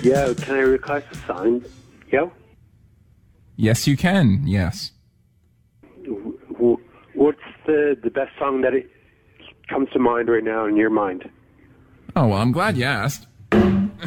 Yo, can I request a song? Yo? Yes, you can. Yes. What's the best song that it comes to mind right now in your mind? Oh, well, I'm glad you asked.